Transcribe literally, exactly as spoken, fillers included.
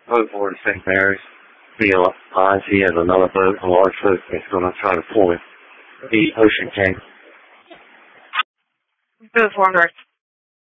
boat for to Saint Mary's. He lies, he has another boat, a large boat that's going to try to pull him. The Ocean King. Move forward.